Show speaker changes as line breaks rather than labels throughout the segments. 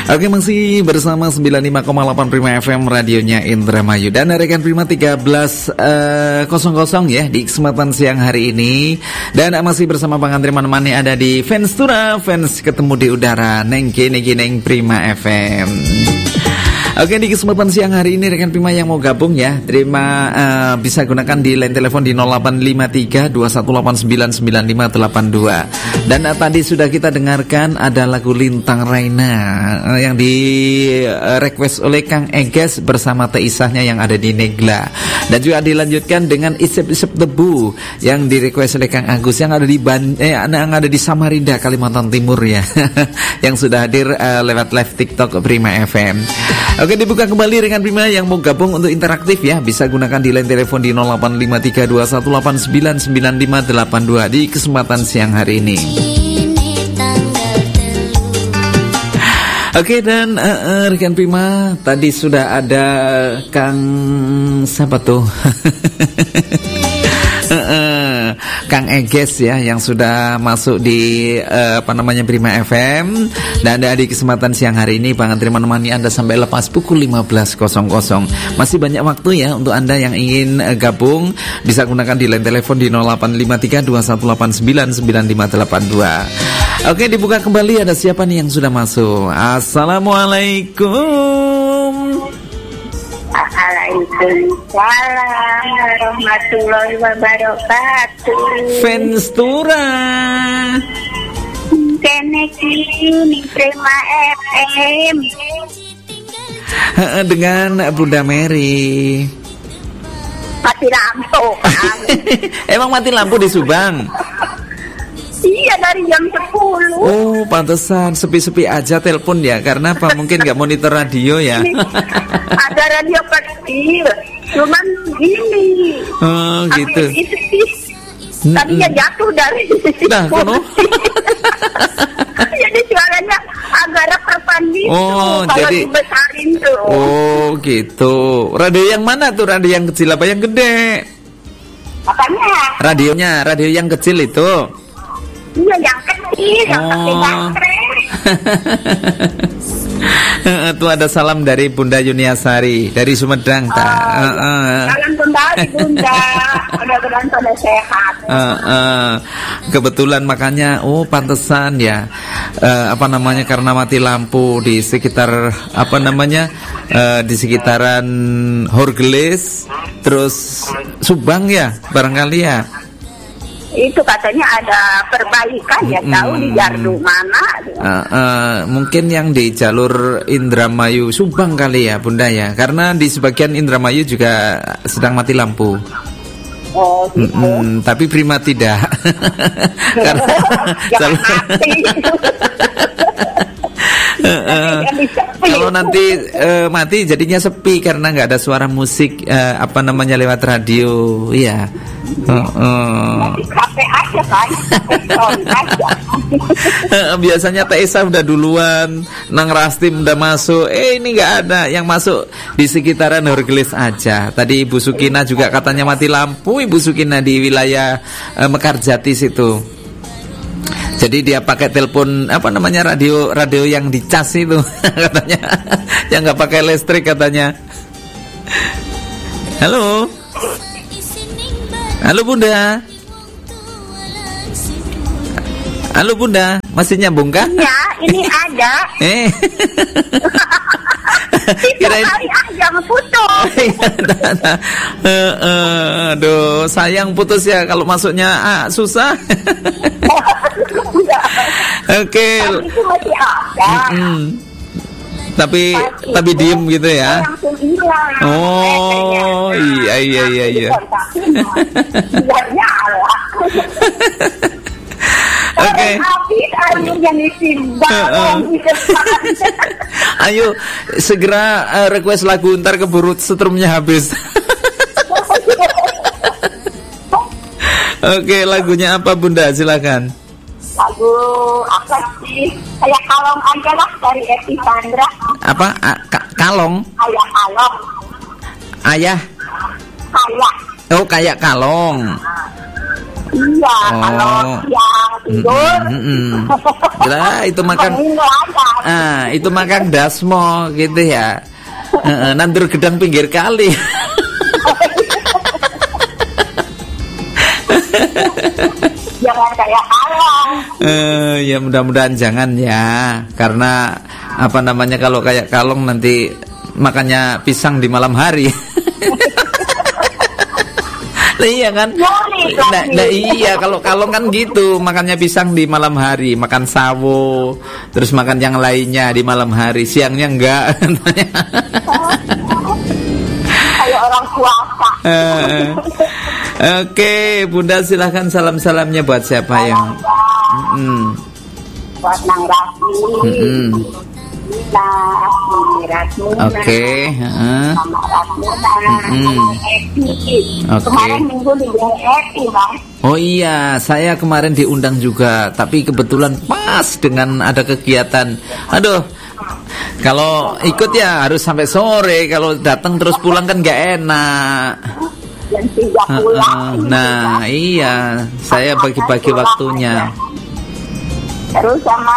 Oke, masih bersama 95,8 Prima FM radionya Indramayu. Dan rekan Prima 13.00 ya di kesempatan siang hari ini. Dan masih bersama Bang Andri menemani ada di Fenstura, fans ketemu di udara Neng Kene Neng Prima FM. Oke, di kesempatan siang hari ini rekan Prima yang mau gabung ya, terima bisa gunakan di line telepon di 085321899582. Dan tadi sudah kita dengarkan ada lagu Lintang Raina yang di request oleh Kang Eges bersama Teh Isahnya yang ada di Negla. Dan juga dilanjutkan dengan Isep-isep Debu yang di request oleh Kang Agus yang ada di yang ada di Samarinda, Kalimantan Timur ya. Yang sudah hadir lewat live TikTok Prima FM. Oke, dibuka kembali rekan Prima yang mau gabung untuk interaktif ya, bisa gunakan di line telepon di 085321899582 di kesempatan siang hari ini. Oke, dan rekan Prima tadi sudah ada Kang siapa tuh? Kang Eges ya yang sudah masuk di Prima FM. Dan di kesempatan siang hari ini Bang Andri menemani Anda sampai lepas pukul 15.00. Masih banyak waktu ya untuk Anda yang ingin gabung, bisa gunakan di line telepon di 085321899582. Oke, dibuka kembali, ada siapa nih yang sudah masuk? Assalamualaikum.
Waalaikumsalam warahmatullahi wabarakatuh.
Fenstura
Kene kini Prima FM
dengan Bunda Mary.
Mati lampu.
Emang mati lampu di Subang?
Iya, dari jam 10.
Oh, pantesan sepi-sepi aja telepon ya. Karena apa? Mungkin nggak monitor radio ya.
Ada radio kecil, cuman gini.
Oh, gitu.
Tadinya jatuh dari.
Nah, kono.
Jadi suaranya agak rekan gitu.
Oh,
kalau
jadi
dibesarin tuh.
Oh, gitu. Radio yang mana tuh? Radio yang kecil apa yang gede?
Apanya?
Radio yang kecil itu.
Iya, yang kecil, yang pakai baterai.
Tuh ada salam dari Bunda Yuniasari dari Sumedang.
Salam kembali Bunda, mudah-mudahan pada sehat.
Kebetulan makanya, pantesan ya, karena mati lampu di sekitar di sekitaran Horgelis, terus Subang ya, barangkali ya.
Itu katanya ada perbaikan ya, tahu di Gardu mana?
Mungkin yang di jalur Indramayu Subang kali ya Bunda ya, karena di sebagian Indramayu juga sedang mati lampu.
Oh gitu.
Tapi Prima tidak. Karena kalau nanti mati jadinya sepi karena nggak ada suara musik lewat radio, iya.
Kafe aja kan.
Biasanya Teh Esa udah duluan, Nang Rastim udah masuk. Ini nggak ada yang masuk di sekitaran Horgelis aja. Tadi Ibu Sukina juga katanya mati lampu, Ibu Sukina di wilayah Mekarjati situ. Jadi dia pakai telepon radio yang dicas itu katanya, yang nggak pakai listrik katanya. Halo Bunda. Halo Bunda, masih nyambung kah?
Ya, ini ada.
Kirain
kali aja putus.
Aduh, sayang putus ya kalau masuknya susah. Oke.
Itu masih ada.
Tapi diem gitu ya.
Langsung hilang.
Oh, iya. Oke. Ayo segera request lagu, ntar keburu setrumnya habis. Oke, lagunya apa Bunda? Silakan.
Lagu apa sih? Kayak Kalong aja lah dari Eti Sandra.
Apa? Kalong?
Kayak Kalong.
Ayah?
Kayak.
Oh, kayak kalong.
Iya, kalau siang tidur.
Lah itu makan. Itu makan dasmo gitu ya. Nandur gedang pinggir kali.
Jangan kayak kalong.
Ya mudah-mudahan jangan ya. Karena apa namanya, kalau kayak kalong nanti makannya pisang di malam hari. Iya kan? Nah, iya, kalau kalong kan gitu, makannya pisang di malam hari, makan sawo, terus makan yang lainnya di malam hari, siangnya enggak.
Kayak orang puasa.
Oke, Bunda silahkan salam-salamnya buat siapa yang
buat Nang Rafi.
Oke,
Mama Ratmuna, Eti. Kemarin minggu diundang Eti, Bang.
Oh iya, saya kemarin diundang juga, tapi kebetulan pas dengan ada kegiatan. Aduh, kalau ikut ya harus sampai sore. Kalau datang terus pulang kan gak enak.
Jam 3 pulang.
Nah, iya, saya bagi-bagi waktunya.
Terus sama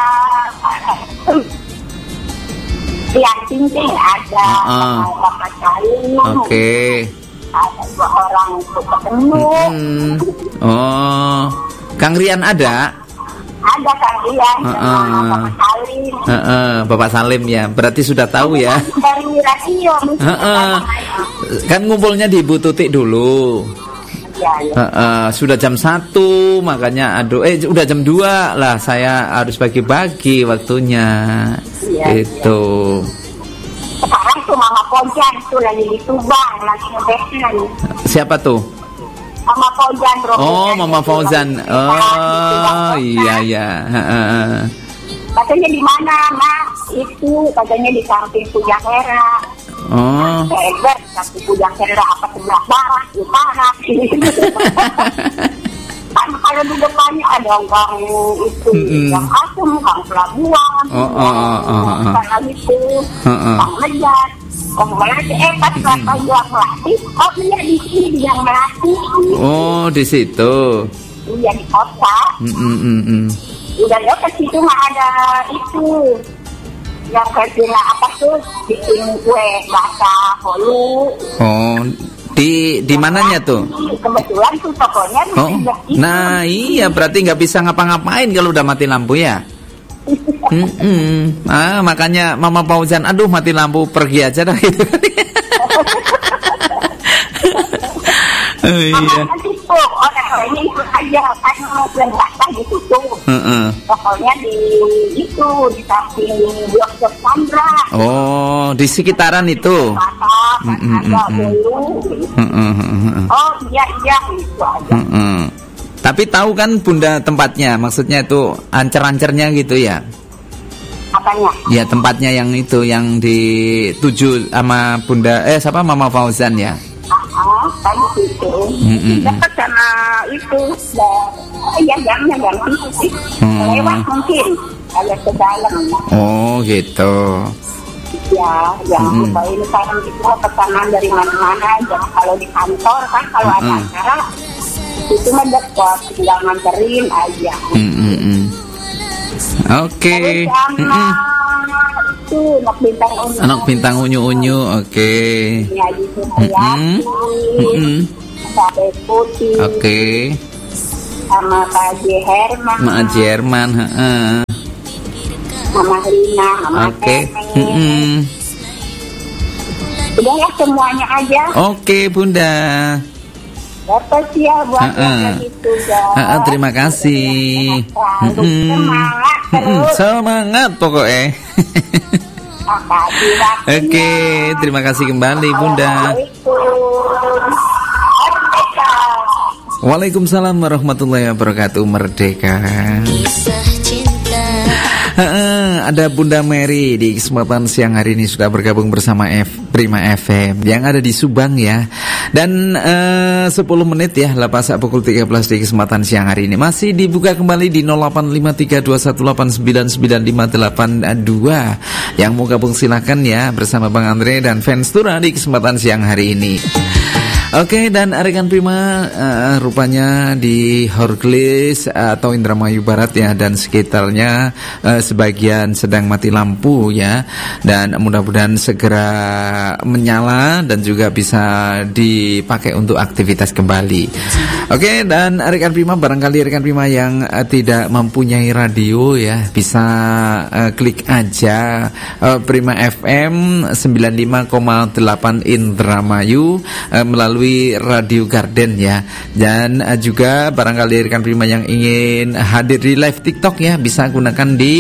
Tiang Tinting ada, Bapak Salim.
Oke.
Ada 2 orang untuk ketemu.
Oh, Kang Rian ada?
Ada Kang Rian, Bapak Salim.
Bapak Salim ya, berarti sudah tahu ya.
Dari radio.
Kan ngumpulnya di Bu Tutik dulu.
Ya.
Sudah jam 1, makanya udah jam 2 lah, saya harus bagi-bagi waktunya. Itu.
Sekarang tuh Mama Pojan tuh lagi di Subang, lagi ngebesan.
Siapa tuh?
Mama Fauzan, bro.
Oh, Mama Fauzan. Oh, iya.
Katanya di mana, Mas? Itu katanya di samping Puja Hera.
Oh.
Hebat, tapi Puja Hera apa sebelah barat, utara. Kan kalau di depannya ada gang itu, gang Asem, gang Pelabuhan, gang lagi itu, gang Medan. Gang Melati, pas gang Melati, dia di sini di gang Melati.
Oh, di situ.
Iya, di kota. Udah dekat situ nggak ada itu. Yang kerjanya apa tuh, bikin kue basah holu.
Oh, di mananya tuh?
Kebetulan tuh tokonya.
Oh, nah iya, berarti nggak bisa ngapa-ngapain kalau udah mati lampu ya. Makanya Mama Fauzan, aduh mati lampu, pergi aja dah gitu. Iya.
Nanti tuh orang-orangnya ikut aja, kan mau kue basah gitu tuh. Pokoknya di samping Blok Sandra.
Oh, di sekitaran itu.
Oh iya gitu aja.
Tapi tahu kan Bunda tempatnya, maksudnya itu ancer-ancernya gitu ya?
Apanya?
Ya tempatnya yang itu, yang dituju sama Bunda, siapa, Mama Fauzan ya?
Kan itu. Dekat sama itu. Ya jamnya jam itu sih. Lewat mungkin agak ke dalam.
Oh gitu.
Ya, yang ini sekarang itu pesanan dari mana-mana. Jangan kalau di kantor kan kalau ada acara itu mah dekat, tinggal nganterin aja.
Oke.
Itu
anak bintang unyu. Oke. Oke.
Sama Kak Herman.
Mak Herman,
Mama Lina, Mama Tene. Udah ya semuanya aja.
Oke, Bunda.
Dapat ya buat gitu ya.
Terima kasih.
Semangat terus.
Semangat pokoknya. Oke, terima kasih kembali Bunda. Waalaikumsalam warahmatullahi wabarakatuh. Merdeka. Ada Bunda Mary di kesempatan siang hari ini sudah bergabung bersama Prima FM yang ada di Subang ya. Dan 10 menit ya lepas pukul 13 di kesempatan siang hari ini masih dibuka kembali di 085321895882. Yang mau gabung silakan ya bersama Bang Andre dan Fans Tura di kesempatan siang hari ini. Oke, dan rekan Prima, rupanya di Horglis atau Indramayu Barat ya dan sekitarnya sebagian sedang mati lampu ya, dan mudah-mudahan segera menyala dan juga bisa dipakai untuk aktivitas kembali. Oke, dan rekan Prima, barangkali rekan Prima yang tidak mempunyai radio ya bisa klik aja Prima FM 95,8 Indramayu melalui Radio Garden ya. Dan juga barangkali rekan Prima yang ingin hadir di live TikTok ya bisa gunakan di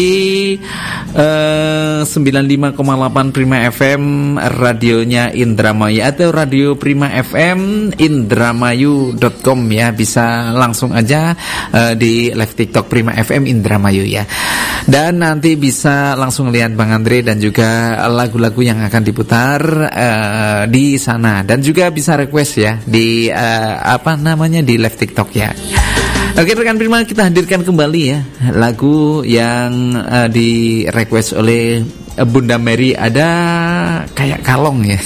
95,8 Prima FM radionya Indramayu atau Radio Prima FM indramayu.com ya, bisa langsung aja di live TikTok Prima FM Indramayu ya. Dan nanti bisa langsung lihat Bang Andre dan juga lagu-lagu yang akan diputar di sana, dan juga bisa request ya di di live TikTok ya. Oke rekan Prima, kita hadirkan kembali ya lagu yang di request oleh Bunda Mary, ada Kayak Kalong ya.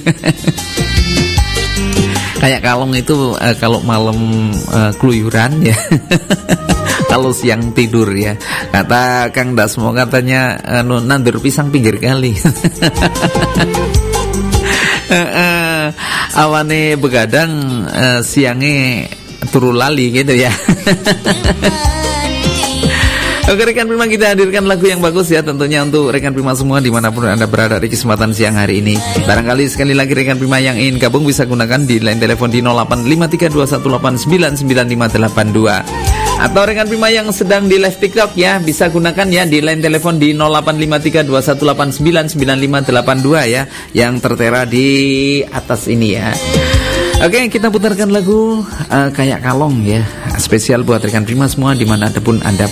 Kayak Kalong itu kalau malam keluyuran ya. Kalau siang tidur ya. Kata Kang Dasmo katanya nandur pisang pinggir kali. Awane begadang, siangnya turu lali gitu ya. Oke rekan Prima, kita hadirkan lagu yang bagus ya tentunya untuk rekan Prima semua dimanapun Anda berada di kesempatan siang hari ini. Barangkali sekali lagi rekan Prima yang ingin gabung bisa gunakan di line telepon di 085321899582. Atau rekan Prima yang sedang di live TikTok ya bisa gunakan ya di line telepon di 085321899582 ya, yang tertera di atas ini ya. Oke, kita putarkan lagu Kayak Kalong ya, spesial buat rekan Prima semua dimanapun Anda